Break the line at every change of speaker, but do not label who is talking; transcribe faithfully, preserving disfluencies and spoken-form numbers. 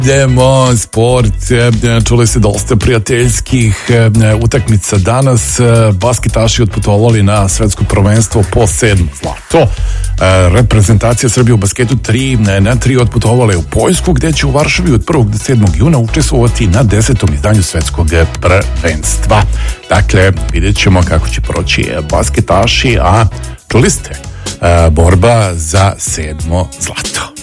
Idemo, sport, čuli se dosta prijateljskih utakmica danas, basketaši otputovali na svetsko prvenstvo po sedmo zlato. Reprezentacija Srbije u basketu tri na tri otputovale u Poljsku, gde će u Varšavi od prvog do sedmog juna učestvovati na desetom izdanju svetskog prvenstva. Dakle, vidjet ćemo kako će proći basketaši, a čuli ste borba za sedmo zlato.